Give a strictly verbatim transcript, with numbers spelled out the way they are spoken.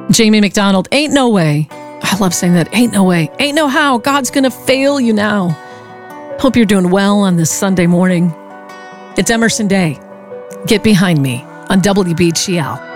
Jamie McDonald, ain't no way. I love saying that. Ain't no way. Ain't no how. God's going to fail you now. Hope you're doing well on this Sunday morning. It's Emerson Day. Get behind me on W B G L.